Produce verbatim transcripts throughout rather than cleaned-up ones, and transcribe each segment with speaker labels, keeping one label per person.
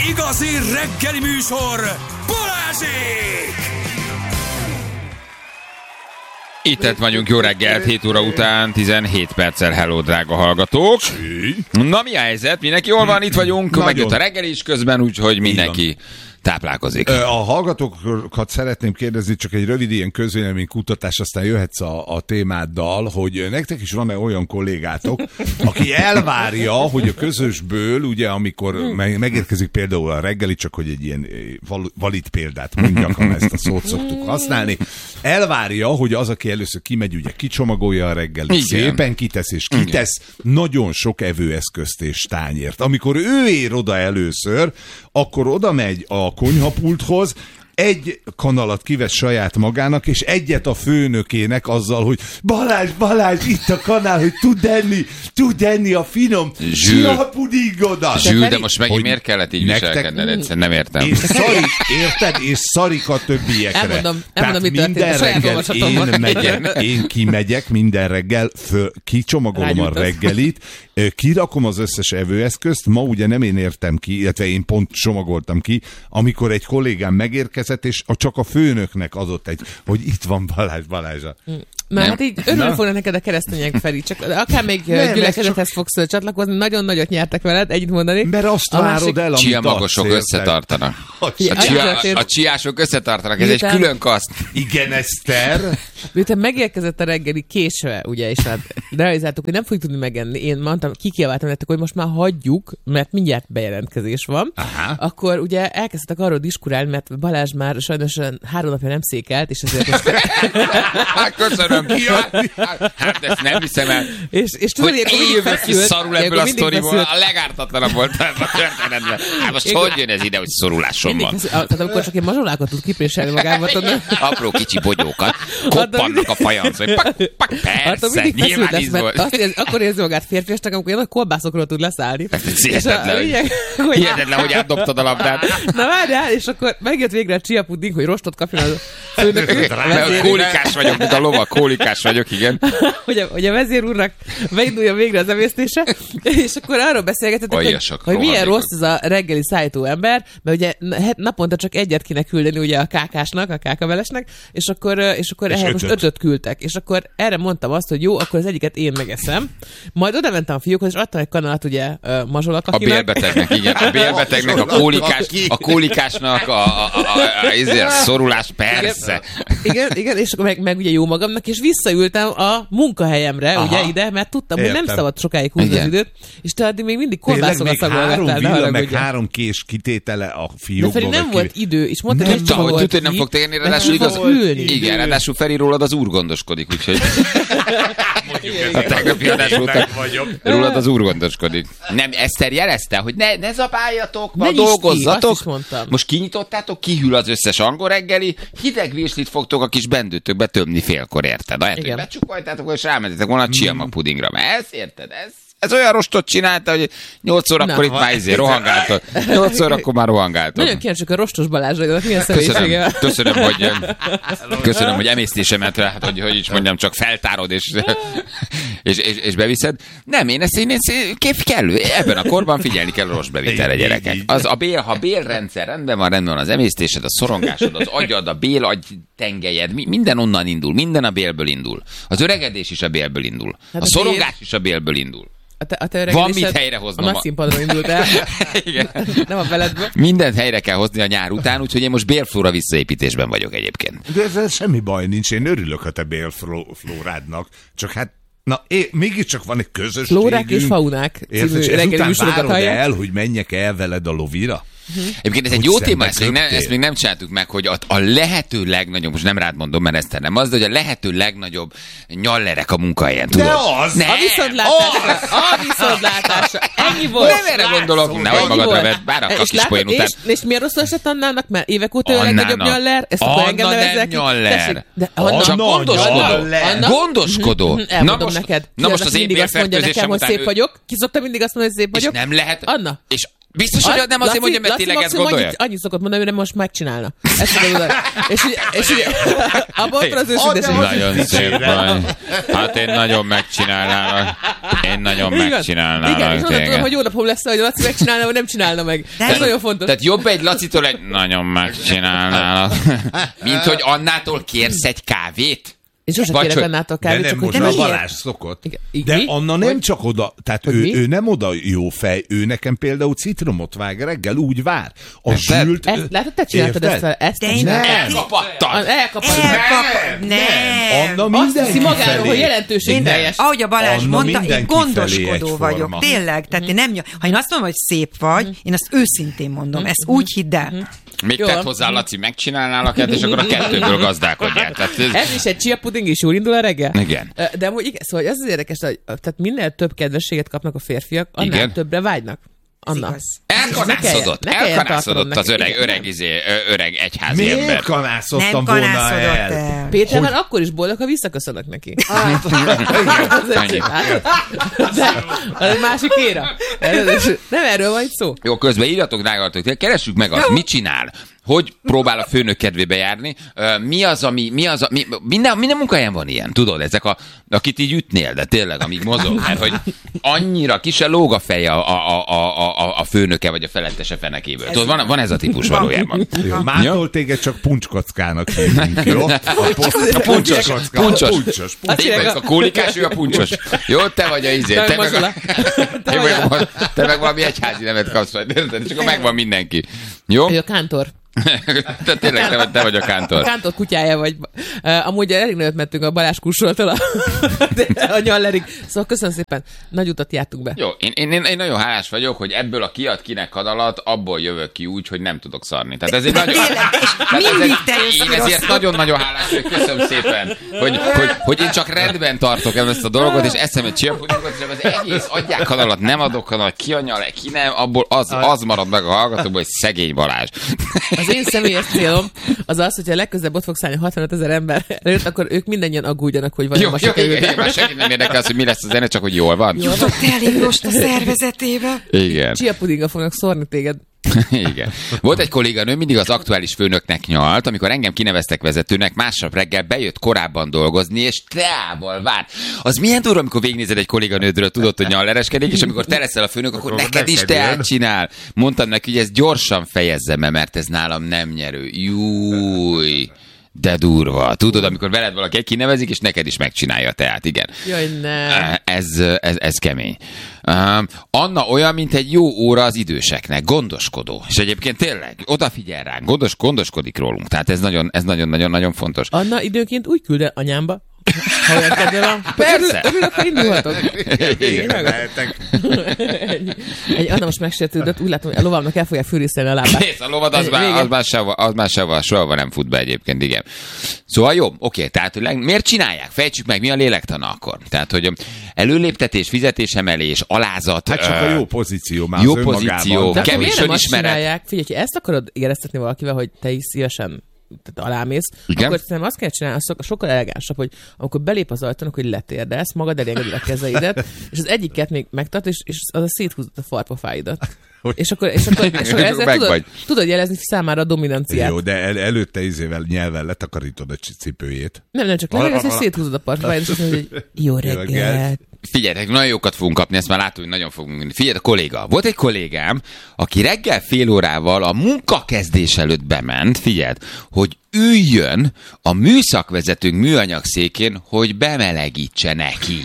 Speaker 1: Igazi reggeli műsor, Balázsék!
Speaker 2: Itt vagyunk, jó reggelt, hét óra után, tizenhét perccel, hello, drága hallgatók. Na, mi a helyzet? Mindenki jól van, itt vagyunk,
Speaker 3: Nagyon.
Speaker 2: megjött a reggel is közben, úgyhogy mindenki táplálkozik.
Speaker 3: A hallgatókat szeretném kérdezni, csak egy rövid ilyen közvéleménykutatás, aztán jöhetsz a, a témáddal, hogy nektek is van-e olyan kollégátok, aki elvárja, hogy a közösből, ugye amikor megérkezik például a reggeli, csak hogy egy ilyen valid példát mondjak, ha ezt a szót szoktuk használni, elvárja, hogy az, aki először kimegy, ugye kicsomagolja a reggelit, igen, szépen kitesz, és kitesz igen, nagyon sok evőeszközt és tányért. Amikor ő ér oda először, akkor oda megy a konyhapulthoz, egy kanalat kivesz saját magának, és egyet a főnökének azzal, hogy Balázs, Balázs, itt a kanál, hogy tud enni, tud enni a finom csiapudingodat.
Speaker 2: Zsül, de most megint miért kellett így viselkedned? Egyszerűen nem értem.
Speaker 3: És szarik, érted? És szarik a többiekre.
Speaker 4: Elmondom, elmondom, mit történt.
Speaker 3: Minden reggel én, megyek, én kimegyek minden reggel, föl, kicsomagolom a reggelit, kirakom az összes evőeszközt, ma ugye nem én értem ki, illetve én pont csomagoltam ki, amikor egy kollégám megérkezett, és csak a főnöknek adott egy, hogy itt van Balázs, Balázsa.
Speaker 4: Na, hát így örülök volna neked a keresztények, Feri, csak akár még gyülekezethez csak... fogsz csatlakozni, nagyon nagyot nyertek veled, együtt mondani.
Speaker 3: Mert azt várod el, amit
Speaker 2: csiamagosok összetartanak. A, csia, a csiások összetartanak, ez miután, egy külön kaszt.
Speaker 3: Igen, Eszter.
Speaker 4: Miután megérkezett a reggeli késve, ugye, és hát realizáltuk, hogy nem fogjuk tudni megenni. Én mondtam, kikiabáltam nektek, hogy most már hagyjuk, mert mindjárt bejelentkezés van. Aha. Akkor ugye elkezdtek arról diskurálni, mert Balázs már sajnos három napja nem székelt, és ezért most...
Speaker 2: Köszönöm. Hát ezt nem hiszem el.
Speaker 4: És, és
Speaker 2: hogy én jövök ki szarul ebből a sztoriból, a legártatlanabb volt a történetben. Hát most hogy jön ez ide, hogy szorulásom van?
Speaker 4: Tehát amikor csak én mazsolákat tud kipréselni magába, tudod.
Speaker 2: Apró kicsi bogyókat, koppannak a fajanc, pak, pak, persze, nyilván íz volt.
Speaker 4: Akkor érzi magát férfiasnak, amikor ilyen korbászokról tud leszállni.
Speaker 2: Hihetetlen, hogy átdobtad a labdát.
Speaker 4: Na várjál, és akkor megjött végre a csiapuding, hogy rostot kapjon a főnök.
Speaker 2: Kólikás vagyok, mint a lovak, kólikás vagyok, igen.
Speaker 4: Hogy a, hogy a vezér úrnak beindulja végre az emésztése, és akkor arról beszélgetetek, hogy, hogy milyen rossz ez a reggeli szállító ember, mert ugye naponta csak egyet kéne küldeni ugye a kákásnak, a kákavelesnek, és akkor, és akkor és ehhez ötöt. most ötöt küldtek. És akkor erre mondtam azt, hogy jó, akkor az egyiket én megeszem. Majd oda mentem a fiúkhoz, és adtam egy kanalat ugye mazsolak akinek.
Speaker 2: A bélbetegnek, igen. A bélbetegnek, a kólikás, a kólikásnak, a, a, a, a, a, a szorulás, persze.
Speaker 4: Igen, igen, igen, és akkor meg, meg ugye jó magamnak, és visszaültem a munkahelyemre, aha, ugye ide, mert tudtam, értem, hogy nem szabad sokáig húzni az időt, és te addig még mindig kolbászokat szagolgattál.
Speaker 3: Három villa, meg három kés kitétele a fiókból.
Speaker 4: De Feri, nem volt idő, és mondta, hogy
Speaker 2: csak volt ki, hogy nem fog tenni, ráadásul igaz. Igen, ráadásul Feri rólad az úr gondoskodik, úgyhogy a tegnapi adás óta rólad az úr gondoskodik. Nem, Eszter jelezte, hogy ne, ne zabáljatok, ma dolgozzatok. Most kinyitottátok, kihűl az összes angol reggeli, hideg virslit fogtok a kis bendőtökbe tömni félkor, érted? Lehet, hogy becsukoltátok, és rámentetek volna a csiamag pudingra. Mert ez, érted? Ez, ez olyan rostot csinálta, hogy nyolc órakor itt már izé rohangáltok. nyolc órakor már rohangáltok.
Speaker 4: Nagyon kíváncsiak a rostos Balázsra, milyen személyisége.
Speaker 2: Köszönöm, hogy, köszönöm, hogy emésztésemet, hát, hogy, hogy is mondjam, csak feltárod, és, és, és, és beviszed. Nem, én ezt, én ezt kép kellő. Ebben a korban figyelni kell a rossz bevitelre, gyerekek. Az a bél, ha bélrendszer rendben van, rendben van az emésztésed, a szorongásod, az agyad, a bél agy tengelyed, minden onnan indul, minden a bélből indul. Az öregedés is a bélből indul. Hát a, a szorongás bél... is a bélből indul.
Speaker 4: A te, a te
Speaker 2: van mit helyrehoznom.
Speaker 4: A nagyszínpadon indult el. Igen. Nem a beledből.
Speaker 2: Mindent helyre kell hozni a nyár után, úgyhogy én most bélflóra visszaépítésben vagyok egyébként.
Speaker 3: De ezzel semmi baj nincs, én örülök a te bélflórádnak. Csak hát, na, é, mégiscsak van egy közösségünk.
Speaker 4: Flórák és faunák.
Speaker 3: Érted, és ezután várod el, hogy menjek el veled a lovira?
Speaker 2: Uh-huh. Egyébként ez egy jó téma, ezt még, nem, ezt még nem csináltuk meg, hogy a, a lehető legnagyobb, most nem rád mondom, mert ezt nem az, de hogy a lehető legnagyobb nyallerek a munkahelyen, tudod?
Speaker 3: De az!
Speaker 2: Ne.
Speaker 4: A viszontlátásra! A viszontlátásra! Ennyi volt!
Speaker 2: Nem erre gondolok, nehogy magadra vedd, bár a kis poén után.
Speaker 4: És, és miért rosszul esett Annának? Mert évek óta a legnagyobb nyaller? Ezt akkor engem nevezzek ki.
Speaker 2: Nyaller.
Speaker 4: De
Speaker 2: Anna, csak gondoskodó. Gondoskodó.
Speaker 4: Elmondom neked.
Speaker 2: Na most az én bélfertőzésem
Speaker 4: után... szép vagyok. Ki szokta mindig azt mondani, hogy szép vagyok?
Speaker 2: És nem lehet...
Speaker 4: Anna.
Speaker 2: És Biztos, hogy nem azért mondja, mert tényleg ezt gondolja?
Speaker 4: Annyit, annyit szokott mondani, hogy nem most megcsinálna. Ezt tudom, és ugye, és ugye abban az őszinteség.
Speaker 2: Nagyon szép vagy. Hát én nagyon megcsinálnám. Én nagyon megcsinálnám.
Speaker 4: Igen, és onnan tudom, hogy jó napom lesz, hogy a Laci megcsinálna, vagy nem csinálna meg. Ez nagyon fontos.
Speaker 2: Tehát jobb egy Lacitól egy nagyon megcsinálnál. Mint hogy Annától kérsz egy kávét?
Speaker 4: És sosem kérek Annától kávét,
Speaker 3: csak hogy a Balázs szokott. De Anna nem csak oda, tehát ő, ő nem oda jó fej, ő nekem például citromot vág reggel, úgy vár. A zsült...
Speaker 4: Látod, te csináltad ezt fel? Ezt
Speaker 2: nem. Elkapattad.
Speaker 4: Elkapattad.
Speaker 3: Nem. Anna mindenki
Speaker 4: azt hiszi magáról, hogy jelentőségteljes.
Speaker 5: Ahogy a Balázs mondta, én gondoskodó vagyok. Tényleg. Tehát én nem, ha én azt mondom, hogy szép vagy, én azt őszintén mondom. Ezt úgy hidd el.
Speaker 2: Még tett hozzá, Laci, megcsinálnál és akkor a kettőből gazdálkodjál.
Speaker 4: Ez is egy chia puding is jól indul a reggel?
Speaker 2: Igen.
Speaker 4: De amúgy igen, szóval ez az érdekes, hogy tehát minél több kedvességet kapnak a férfiak, annál igen. többre vágynak. Anna.
Speaker 2: Elkanászodott, elkanászodott az öreg, öreg, izé, öreg egyházi
Speaker 3: Miért
Speaker 2: ember.
Speaker 3: kanászottam volna el?
Speaker 5: el?
Speaker 4: Péter hogy... már akkor is boldog, ha visszaköszönök neki. Hát, de az egy másik éra. Nem erről van itt szó.
Speaker 2: Jó, közben írjatok, drágalatok, keressük meg azt, mit csinál. Hogy próbál a főnök kedvébe járni? Mi az, ami, mi az, ami, minden, minden munkahelyen van ilyen, tudod, ezek a, akit így ütnél, de tényleg, amíg mozog, mert hogy annyira ki se lóg a feje a, a, a, a, a főnöke, vagy a felettese fenekéből. Tudod, van, van ez a típus valójában.
Speaker 3: Mától téged csak puncskockának hívunk, jó? A,
Speaker 2: a puncsos, puncsos. puncsos. A kólikás, ő a puncsos. Jó, te vagy a izé. Te, meg, a, te, meg, te meg valami egyházi nevet kapsz, csak akkor megvan mindenki. Jó?
Speaker 4: Ő a kántor.
Speaker 2: Te tényleg te vagy, te vagy a kántor.
Speaker 4: A kántor kutyája vagy. Uh, amúgy elég nagyot mentünk a Balázs kursoltól a, a Nyallerig. Szóval köszönöm szépen, nagy utat jártunk be.
Speaker 2: Jó, én, én, én, én nagyon hálás vagyok, hogy ebből a kiad kinek kadalat, abból jövök ki úgy, hogy nem tudok szarni. Tehát ez egy nagyon...
Speaker 5: Mindig te
Speaker 2: Én ezért nagyon-nagyon hálás vagyok, köszönöm szépen, hogy, hogy, hogy én csak rendben tartok ezt a dolgot, és eszem egy csillapodingot, és az egész adják kadalat, nem adok kadalat, ki a nyal, ki nem, abból az, az marad meg a hallgatóból, hogy szegény Balázs.
Speaker 4: Az én személyes célom az az, hogyha legközelebb ott fogsz állni hatvanöt ezer ember előtt, akkor ők mindannyian aggódjanak, hogy vajon ma sikerült.
Speaker 2: Már senki nem érdekel az, hogy mi lesz a zene, csak hogy jól van.
Speaker 5: Jól van. Te elég most a szervezetébe.
Speaker 2: Igen.
Speaker 4: Chia pudinggal fognak szórni téged.
Speaker 2: Igen. Volt egy kolléganő, mindig az aktuális főnöknek nyalt, amikor engem kineveztek vezetőnek, másnap reggel bejött korábban dolgozni, és teával várt. Az milyen durva, amikor végignézed egy kolléganődről, tudod, hogy nyallereskedik, és amikor te leszel a főnök, akkor neked is teát csinál. Mondtam neki, hogy ezt gyorsan fejezzem, mert ez nálam nem nyerő. Júj. De durva. Tudod, amikor veled valaki kinevezik, és neked is megcsinálja a teát, igen.
Speaker 4: Jaj, nem.
Speaker 2: Ez, ez, ez kemény. Uh, Anna olyan, mint egy jó óra az időseknek, gondoskodó. És egyébként tényleg odafigyel ránk, gondos, gondoskodik rólunk. Tehát ez nagyon, ez nagyon-nagyon-nagyon fontos.
Speaker 4: Anna időnként úgy küld el anyámba, ha olyan kedve van.
Speaker 2: Persze.
Speaker 4: Örülök, ha indulhatok.
Speaker 3: Igen, lehetek.
Speaker 4: Egy Anna most megsértődött, úgy látom, hogy a lovamnak el fogják fűrészelni a lábát.
Speaker 2: Nézd, a lovad az, már, az már sehova, az már sehova, soha nem fut be egyébként, igen. Szóval jó, oké, tehát hogy miért csinálják? Fejtsük meg, mi a lélektana akkor? Tehát, hogy előléptetés, fizetésemelés, alázat.
Speaker 3: Hát csak a jó pozíció már
Speaker 2: jó pozíció,
Speaker 4: de
Speaker 2: kevés önismeret.
Speaker 4: Figyelj, ha ezt akarod éreztetni valakivel, hogy te is szívesen tehát alámész,
Speaker 2: igen? Akkor
Speaker 4: szerintem azt kell csinálni, az sokkal elegánsabb, hogy amikor belép az ajtón, hogy letérdelsz, magad elé engeded a kezeidet, és az egyiket még megtart, és, és az a széthúzott a farpofáidat. És akkor, és akkor, és akkor ezzel tudod, tudod jelezni számára a dominanciát.
Speaker 3: Jó, de el, előtte izével nyelven letakarítod a cipőjét.
Speaker 4: Nem, nem, csak levegez, és széthúzod a farpofáidat, és azt mondod, hogy jó reggelt.
Speaker 2: Figyeljetek, nagyon jókat fogunk kapni, ezt már látom, hogy nagyon fogunk működni. Figyelj, a kolléga. Volt egy kollégám, aki reggel fél órával a munkakezdés előtt bement, figyeld, hogy üljön a műszakvezetőnk műanyag székén, hogy bemelegítse neki.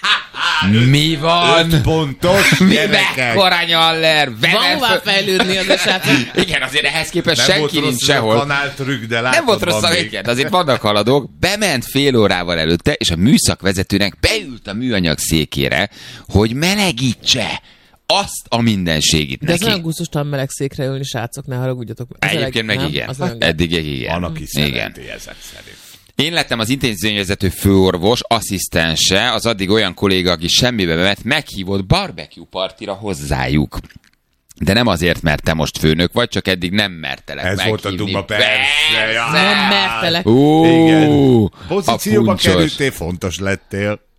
Speaker 2: Mi van?
Speaker 3: Öt pontos
Speaker 2: Mi mekkora nyaller?
Speaker 4: Van hová fejlődni az eset.
Speaker 2: Igen, azért ehhez képest nem senki nincs sehol.
Speaker 3: Kanáltrükk, de
Speaker 2: nem volt rossz a végén, azért vannak haladók. Bement fél órával előtte, és a műszakvezetőnek beült a műanyag székére, hogy melegítse azt a mindenségit
Speaker 4: de
Speaker 2: neki.
Speaker 4: De ez olyan gusztustalan meleg székre ülni, srácok, ne haragudjatok.
Speaker 2: Egyébként meg igen. Eddig igen.
Speaker 3: Van, aki szereti ezek szerint.
Speaker 2: Én lettem az intézményvezető főorvos, asszisztense, az addig olyan kolléga, aki semmibe bement, meghívott barbecue partira hozzájuk. De nem azért, mert te most főnök vagy, csak eddig nem mertelek
Speaker 3: ez
Speaker 2: meghívni.
Speaker 3: Ez volt a duma, persze.
Speaker 4: Nem mertelek.
Speaker 2: Ó,
Speaker 3: igen. Pozícióba kerültél, fontos lettél.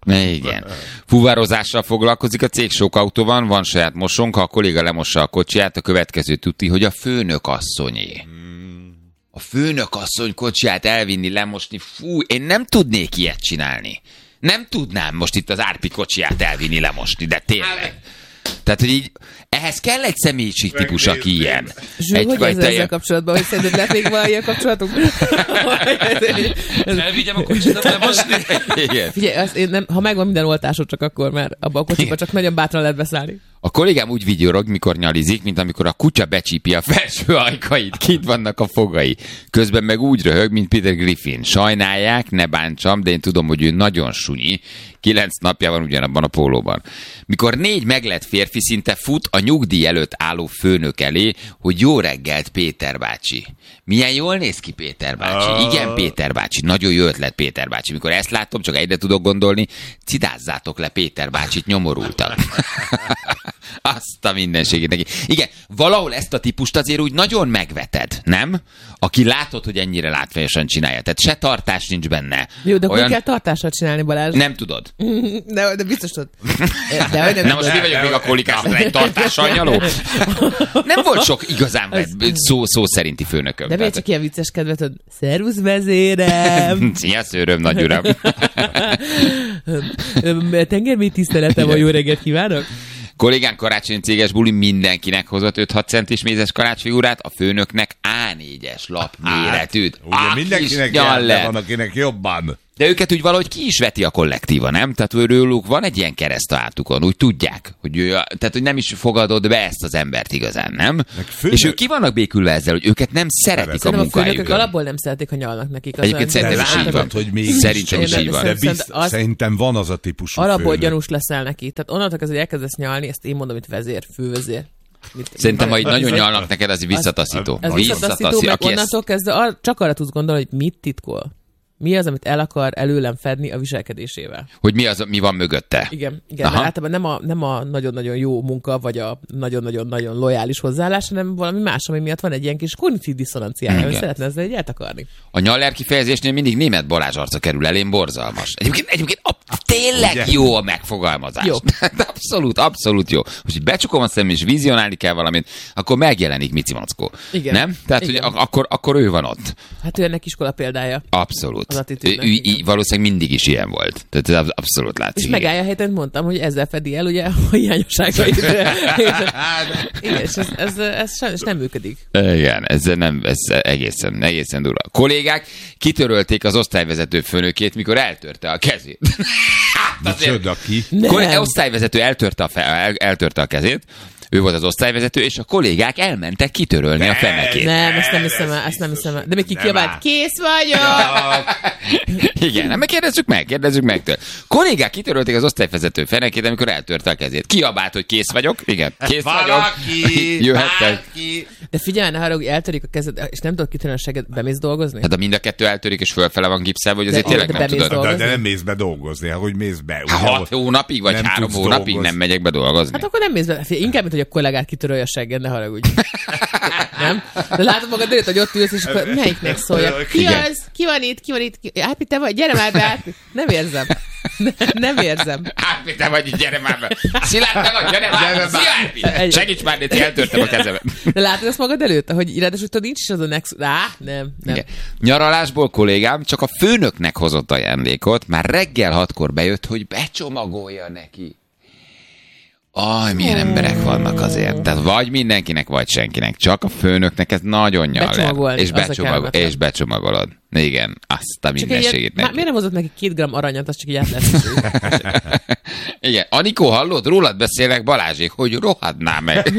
Speaker 2: Igen. Fuvarozással foglalkozik a cég, sok autó van, van saját mosónk, ha a kolléga lemossa a kocsiját, a következő tuti, hogy a főnök asszonyé. A főnök asszony kocsiját elvinni, lemosni, fú, én nem tudnék ilyet csinálni. Nem tudnám most itt az Árpi kocsiját elvinni, lemosni, de tényleg. Tehát, hogy így, ehhez kell egy személyiségtípus, aki ilyen.
Speaker 4: Zsú, hogy ez ezzel kapcsolatban, hogy szerinted lehet még van ilyen kapcsolatunk?
Speaker 6: Elvigyem a kocsit, lemosni.
Speaker 2: Igen.
Speaker 4: Figyelj, azt én nem, ha megvan minden oltásod, csak akkor, mert abba a kocsiba csak nagyon bátran lehet beszállni.
Speaker 2: A kollégám úgy vigyorog, mikor nyalizik, mint amikor a kutya becsípi a felső ajkait, kint vannak a fogai. Közben meg úgy röhög, mint Peter Griffin. Sajnálják, ne bántsam, de én tudom, hogy ő nagyon sunyi. Kilenc napja van ugyanabban a pólóban. Mikor négy meglett férfi szinte fut a nyugdíj előtt álló főnök elé, hogy jó reggelt, Péter bácsi. Milyen jól néz ki Péter bácsi. Igen, Péter bácsi. Nagyon jó ötlet, Péter bácsi. Mikor ezt látom, csak egyre tudok gondolni, cidázzátok le Péter bácsit, nyomorultak. Azt a mindenségét neki. Igen, valahol ezt a típust azért úgy nagyon megveted, nem? Aki látod, hogy ennyire látványosan csinálja. Tehát se tartás nincs benne.
Speaker 4: Jó, de Olyan... kell tartással csinálni, Balázs?
Speaker 2: Nem tudod.
Speaker 4: De, de biztos tudod.
Speaker 2: De, de nem, nem most mi vagyok még a kolikás, egy tartással nyaló? Nem volt sok igazán az... szó, szó szerinti főnököm.
Speaker 4: De miért csak ilyen vicces kedvet, hogy szervusz vezérem!
Speaker 2: Szia szőröm, nagy uram!
Speaker 4: Tengermély tiszteletem, a jó reggelt kívánok!
Speaker 2: Kollégán karácsonyi céges buli mindenkinek hozott öt-hat centis mézes karácsfigurát, a főnöknek á négyes lap méretűt.
Speaker 3: Hát, ugye mindenkinek jár, van, akinek jobban.
Speaker 2: De őket úgy valahogy ki is veti a kollektíva, nem? Tehát őrülük van egy ilyen kereszt a hátukon, úgy tudják, hogy ő, tehát hogy nem is fogadod be ezt az embert igazán, nem? És ők ki vannak békülve ezzel, hogy őket nem szeretik a munkájukon.
Speaker 4: A főnökök alapból nem szeretik, ha nyalnak nekik.
Speaker 2: Egyébként szerintem is így van. Szerintem is így van.
Speaker 3: De bizt, szerintem van az a típusú
Speaker 4: alapból főnök. Gyanús leszel neki. Tehát onnantól kezdve, hogy elkezdesz nyalni, ezt én mondom, itt vezér, fővezér.
Speaker 2: Mit, Szerintem, ha így nagyon nyalnak neked, az visszataszító.
Speaker 4: Ez visszataszító, meg onnantól kezdve csak arra tudsz gondolni, hogy mit titkol. Mi az, amit el akar előlem fedni a viselkedésével?
Speaker 2: Hogy mi az, mi van mögötte?
Speaker 4: Igen, igen. Általában nem a, nem a nagyon-nagyon jó munka, vagy a nagyon-nagyon-nagyon lojális hozzáállás, hanem valami más, ami miatt van egy ilyen kis kognitív diszonanciája, hogy szeretne ezzel egy eltakarni.
Speaker 2: A nyaller kifejezésnél mindig német Balázs arca kerül elém, borzalmas. Egyébként, egyébként a, tényleg ugye? Jó a megfogalmazás. Jó. abszolút, abszolút jó. Most így becsukom a szemem, és vizionálni kell valamit, akkor megjelenik Mici Mackó. Igen. Nem? Tehát, igen. Hogy akkor, akkor ő van ott.
Speaker 4: Hát ő ennek iskola példája.
Speaker 2: Abszolút. Ő, ő, valószínűleg mindig is ilyen volt. Tehát ez abszolút látszik.
Speaker 4: És megállja a helyet, mondtam, hogy ezzel fedi el ugye a hiányosságait. Igen, és ez, ez, ez sajnos nem működik.
Speaker 2: Igen, ez, nem, ez egészen, egészen durva. Kollégák kitörölték az osztályvezető főnökét, mikor eltörte a kezét.
Speaker 3: Micsoda ki?
Speaker 2: Az osztályvezető eltörte a, fe, el, eltörte a kezét, ő volt az osztályvezető, és a kollégák elmentek kitörölni a fenekét.
Speaker 4: Nem, ezt nem hiszem el, ezt nem hiszem el. De még ki kiabált, kész vagyok!
Speaker 2: Igen, nem, kérdezzük meg, kérdezzük meg tőle. Kollégák kitörölték az osztályvezető fenekét, amikor eltörte a kezét. Kiabált, hogy kész vagyok? Igen, kész vagyok. Jöhettek.
Speaker 4: De figyelj, ne haragudj, eltörik a kezed, és nem tudod kitörölni a seged, bemész dolgozni?
Speaker 2: Hát a mind a kettő eltörik, és fölfele van gipszelve, hogy azért tényleg nem tudod.
Speaker 3: De, de nem mész be dolgozni, hogy mész be.
Speaker 2: Ugye, hat hónapig, vagy három hónapig dolgozni. Nem megyek be dolgozni.
Speaker 4: Hát akkor nem mész be. Inkább, mint hogy a kollégát kitörölje a segged, ne haragudj. Nem? De látod magad előtt, hogy ott ülsz, és akkor melyiknek szólja? Ki az? Ki van itt? Ki van itt? Árpi, te vagy? Gyere már be, Árpi. Nem érzem. Ne, nem érzem.
Speaker 2: Árpi, te vagy itt, gyere már be. Szilárd, te vagy, gyere már be. Szia, Árpi. Segíts már, itt eltörtem a kezemet.
Speaker 4: De látod ezt magad előtt, hogy ráadásul tudod, nincs is az a next... Á, nem, nem.
Speaker 2: Igen. Nyaralásból kollégám csak a főnöknek hozott ajándékot, már reggel hatkor bejött, hogy becsomagolja neki. Aj, milyen emberek vannak azért. Tehát vagy mindenkinek, vagy senkinek. Csak a főnöknek ez nagyon nyal. És, becsomagol, és becsomagolod. Igen, azt a mindenségét neki.
Speaker 4: Miért nem hozott neki két gram aranyat, az csak így át lesz.
Speaker 2: Igen. Anikó, hallod? Rólad beszélek, Balázsék, hogy rohadná meg.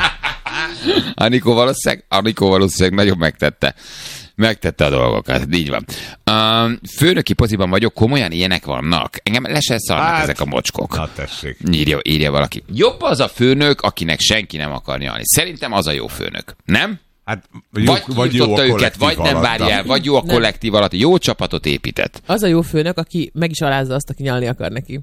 Speaker 2: Anikó valószínűleg, Anikó valószínűleg nagyon megtette. Megtette a dolgokat, így van. Um, főnöki poziban vagyok, komolyan ilyenek vannak. Engem le se szarnak hát, ezek a mocskok.
Speaker 3: Na tessék.
Speaker 2: Írja, írja valaki. Jobb az a főnök, akinek senki nem akar nyalni. Szerintem az a jó főnök. Nem?
Speaker 3: Hát, jó,
Speaker 2: vagy vagy jó a őket, vagy nem várja el, vagy jó a kollektív alatt, jó csapatot épített.
Speaker 4: Az a jó főnök, aki meg is alázza azt, aki nyalni akar neki.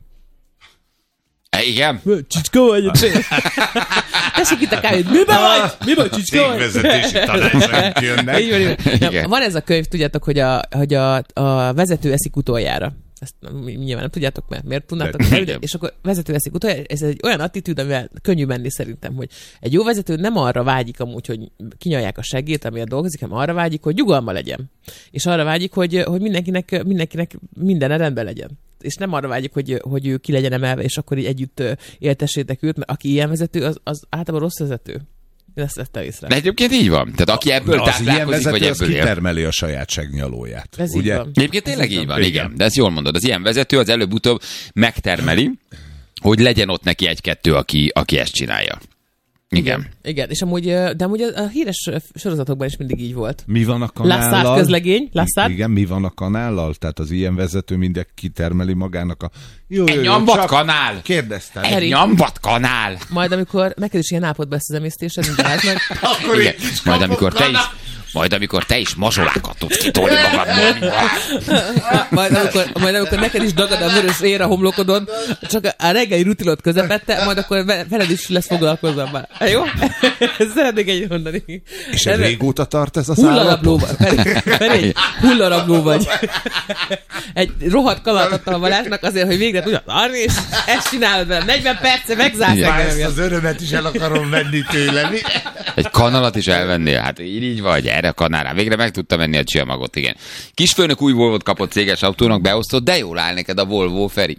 Speaker 2: E, igen?
Speaker 4: Csicska vagy? Tessék itt a kávét. Mi vagy? Mi vagy, csicska vagy?
Speaker 3: Cégvezetési tanácsok jönnek.
Speaker 4: Van ez a könyv, tudjátok, hogy a, hogy a, a vezető eszik utoljára. ezt nyilván nem tudjátok, mert miért tudnátok. És akkor vezető veszik utoljára. Ez egy olyan attitűd, amivel könnyű menni szerintem, hogy egy jó vezető nem arra vágyik amúgy, hogy kinyalják a seggét, amiért dolgozik, hanem arra vágyik, hogy nyugalma legyen. És arra vágyik, hogy, hogy mindenkinek, mindenkinek minden rendben legyen. És nem arra vágyik, hogy, hogy ő ki legyen emelve, és akkor így együtt éltessétek őt, mert aki ilyen vezető, az, az általában rossz vezető. Ezt vettem észre.
Speaker 2: De egyébként így van. Tehát aki ebből táplálkozik, vagy ebből él.
Speaker 3: Kitermeli a saját segnyalóját.
Speaker 4: Ez
Speaker 3: ugye?
Speaker 4: Így van.
Speaker 2: Egyébként tényleg így van, igen. De ezt jól mondod. Az ilyen vezető az előbb-utóbb megtermeli, hogy legyen ott neki egy-kettő, aki, aki ezt csinálja. Igen.
Speaker 4: Igen. Igen, és amúgy, de amúgy a, a híres sorozatokban is mindig így volt.
Speaker 3: Mi van a kanállal?
Speaker 4: Lassard közlegény, Lassard.
Speaker 3: Igen, mi van a kanállal? Tehát az ilyen vezető mindig kitermeli magának a...
Speaker 2: Jó, egy nyambat kanál!
Speaker 3: Kérdeztem.
Speaker 2: Egy nyambat kanál!
Speaker 4: Majd amikor neked is ilyen állapotban lesz az emésztésed, mint háznak.
Speaker 2: Akkor igen. Majd amikor te is... Majd amikor te is mazsolákat tudsz kitolni magadból.
Speaker 4: majd, amikor, majd amikor neked is dagad a vörös ér a homlokodon, csak a reggeli rutinot közepette, majd akkor veled is lesz foglalkozom már. Jó? Szeretnék egy mondani.
Speaker 3: És ez régóta tart ez a
Speaker 4: hullarabló vagy. Hullarabló vagy. Egy rohadt kalat adtam a Balázsnak azért, hogy végre tudja tarni, és ezt csinálod velem. negyven perce megzársz engem.
Speaker 3: Ezt az örömet is el akarom venni tőle.
Speaker 2: Egy kanalat is elvennél? Hát így, így vagy, erre a kanálra. Végre meg tudta venni a csillamagot, igen. Kisfőnök új Volvót kapott céges autónak, beosztott, de jól áll neked a Volvo, Feri.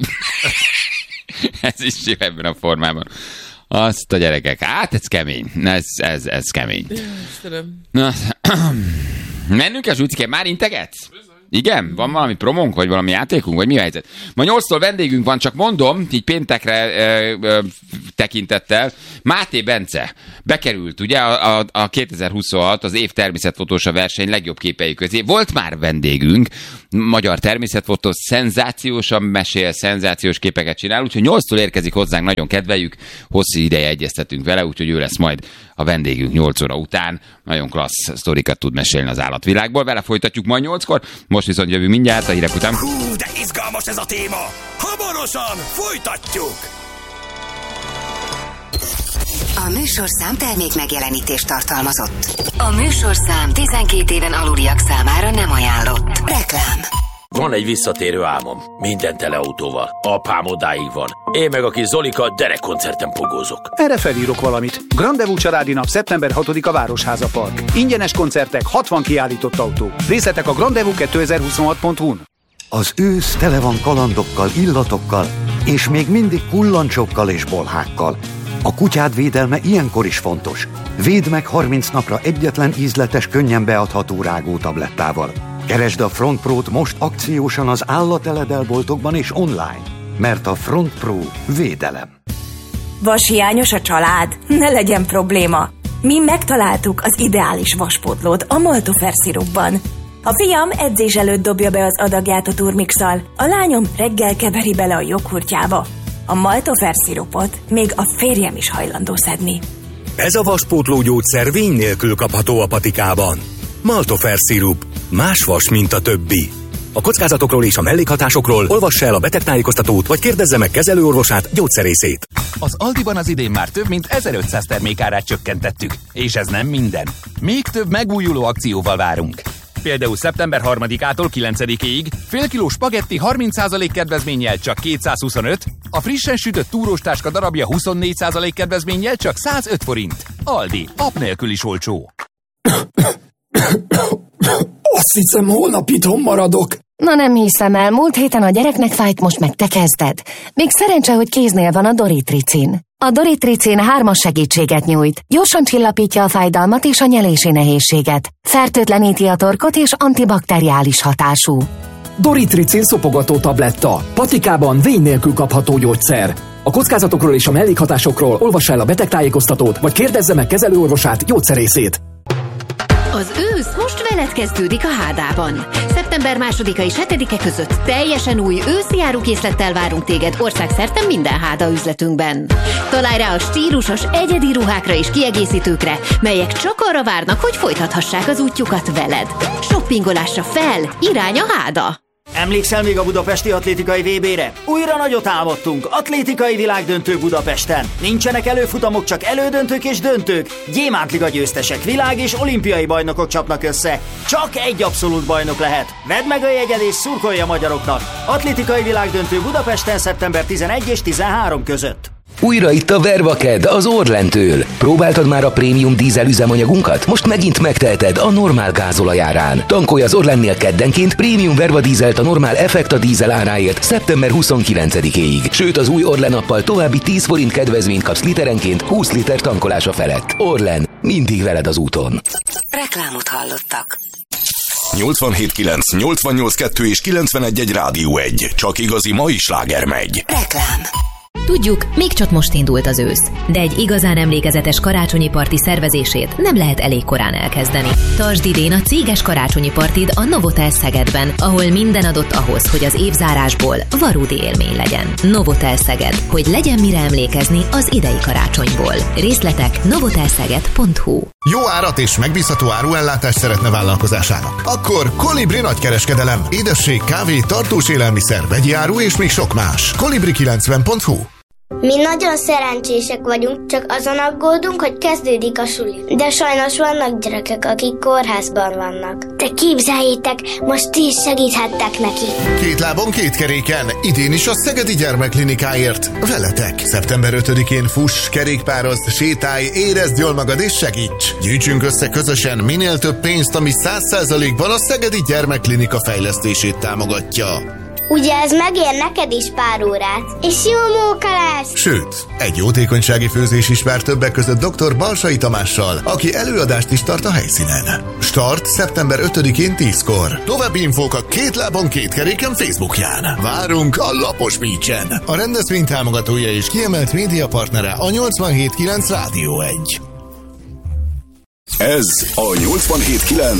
Speaker 2: Ez is jó ebben a formában. Azt a gyerekek, hát ez kemény. Ez, ez, ez kemény. Na, mennünk el, Zsucike, már integetsz? Igen? Van valami promónk, vagy valami játékunk, vagy mi a helyzet? Ma nyolctól vendégünk van, csak mondom, így péntekre ö, ö, tekintettel, Máté Bence bekerült, ugye, a, a, a kétezer-huszonhat az év természetfotósa verseny legjobb képei közé. Volt már vendégünk, magyar természetfotó, szenzációsan mesél, szenzációs képeket csinál, úgyhogy nyolctól érkezik hozzánk, nagyon kedveljük, hosszú ideje egyeztetünk vele, úgyhogy ő lesz majd a vendégünk nyolc óra után. Nagyon klassz sztorikat tud mesélni az állatvilágból. Vele folytatjuk majd nyolckor. Most viszont jövünk mindjárt a hírek után.
Speaker 1: Hú, de izgalmas ez a téma! Hamarosan folytatjuk!
Speaker 6: A műsorszám termék megjelenítést tartalmazott. A műsorszám tizenkét éven aluliak számára nem ajánlott. Reklám.
Speaker 7: Van egy visszatérő álmom. Minden tele autóval. Apám odáig van. Én meg a kis Zolika derekkoncerten pogózok.
Speaker 8: Erre felírok valamit. Grandevú családi nap szeptember hatodika Városháza Park. Ingyenes koncertek, hatvan kiállított autó. Részletek a grandevú kétezer-huszonhat pont hu-n.
Speaker 9: Az ősz tele van kalandokkal, illatokkal, és még mindig kullancsokkal és bolhákkal. A kutyád védelme ilyenkor is fontos. Védd meg harminc napra egyetlen ízletes, könnyen beadható rágó tablettával. Keresd a Front Pro-t most akciósan az állateledel-boltokban és online, mert a Front Pro védelem.
Speaker 10: Vashiányos a család? Ne legyen probléma. Mi megtaláltuk az ideális vaspótlót a Maltofer szirupban. A fiam edzés előtt dobja be az adagját a turmixal, a lányom reggel keveri bele a joghurtjába. A Maltofer szirupot még a férjem is hajlandó szedni.
Speaker 11: Ez a vaspótló gyógyszer vény nélkül kapható a patikában. Maltofer szirup. Más vas, mint a többi. A kockázatokról és a mellékhatásokról olvassa el a betegtájékoztatót, vagy kérdezze meg kezelőorvosát, gyógyszerészét.
Speaker 12: Az Aldiban az idén már több mint ezerötszáz termékárát csökkentettük. És ez nem minden. Még több megújuló akcióval várunk. Például szeptember harmadikától kilencedikéig fél kiló spagetti harminc százalék kedvezménnyel csak kétszázhuszonöt, a frissen sütött túróstáska darabja huszonnégy százalék kedvezménnyel csak százöt forint. Aldi, app nélkül is olcsó.
Speaker 13: Azt hiszem, holnap itthon maradok.
Speaker 14: Na nem hiszem el, múlt héten a gyereknek fájt, most meg te kezded. Még szerencse, hogy kéznél van a Doritricin. A Doritricin hármas segítséget nyújt. Gyorsan csillapítja a fájdalmat és a nyelési nehézséget. Fertőtleníti a torkot és antibakteriális hatású.
Speaker 13: Doritricin szopogató tabletta. Patikában vény nélkül kapható gyógyszer. A kockázatokról és a mellékhatásokról olvassa el a betegtájékoztatót, vagy kérdezze meg kezelőorvosát, gyógyszerészét.
Speaker 6: Az ősz most veled kezdődik a Hádában. szeptember másodika és hetedike között teljesen új őszi árukészlettel várunk téged országszerte minden Háda üzletünkben. Találj rá a stílusos, egyedi ruhákra és kiegészítőkre, melyek csak arra várnak, hogy folytathassák az útjukat veled. Shoppingolásra fel, irány a Háda!
Speaker 15: Emlékszel még a budapesti atlétikai vé bére? Újra nagyot álmodtunk, atlétikai világdöntő Budapesten. Nincsenek előfutamok, csak elődöntők és döntők. Gyémántliga győztesek, világ és olimpiai bajnokok csapnak össze. Csak egy abszolút bajnok lehet. Vedd meg a jegyed és szurkolj a magyaroknak. Atlétikai világdöntő Budapesten szeptember tizenegy és tizenhárom között.
Speaker 16: Újra itt a Vervaked az Orlentől. Próbáltad már a prémium dízel üzemanyagunkat? Most megint megteheted a normál gázolajárán. Tankolj az Orlennél keddenként prémium Verva dízelt a normál Effekta dízel áráért szeptember huszonkilencedikéig. Sőt, az új Orlen appal további tíz forint kedvezményt kapsz literenként húsz liter tankolása felett. Orlen, mindig veled az úton.
Speaker 17: Reklámot hallottak.
Speaker 18: nyolcvanhét kilenc, nyolcvannyolc kettő és kilencvenegy egy Rádió egy. Csak igazi mai sláger megy.
Speaker 17: Reklám.
Speaker 6: Tudjuk, még csak most indult az ősz, de egy igazán emlékezetes karácsonyi parti szervezését nem lehet elég korán elkezdeni. Tartsd idén a céges karácsonyi partid a Novotel Szegedben, ahol minden adott ahhoz, hogy az évzárásból valódi élmény legyen. Novotel Szeged, hogy legyen mire emlékezni az idei karácsonyból. Részletek novotelszeged pont hu.
Speaker 19: Jó árat és megbízható áruellátást szeretne vállalkozásának? Akkor Kolibri nagykereskedelem. Édesség, kávé, tartós élelmiszer, vegyi áru és még sok más. kolibri kilencven pont hu.
Speaker 20: Mi nagyon szerencsések vagyunk, csak azon aggódunk, hogy kezdődik a suli. De sajnos vannak gyerekek, akik kórházban vannak. De képzeljétek, most ti is segíthettek neki.
Speaker 19: Két lábon, két keréken, idén is a Szegedi Gyermekklinikáért. Veletek! szeptember ötödikén fuss, kerékpározd, sétálj, érezd jól magad és segíts! Gyűjtsünk össze közösen minél több pénzt, ami száz százalékban a Szegedi Gyermekklinika fejlesztését támogatja.
Speaker 20: Ugye ez megér neked is pár órát, és jó móka lesz!
Speaker 19: Sőt, egy jótékonysági főzés is vár többek között dr. Balsai Tamással, aki előadást is tart a helyszínen. Start szeptember ötödikén tízkor. További infók a Két lábon, két keréken Facebookján. Várunk a Lapos Beach-en. A rendezvény támogatója és kiemelt médiapartnere a nyolcvanhét kilenc Rádió egy.
Speaker 18: Ez a nyolcvanhét kilenc